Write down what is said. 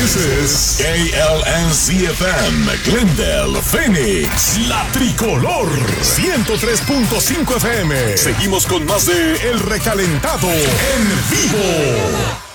This is KLNZ-FM, Glendale, Phoenix, La Tricolor, 103.5 FM. Seguimos con más de El Recalentado en vivo.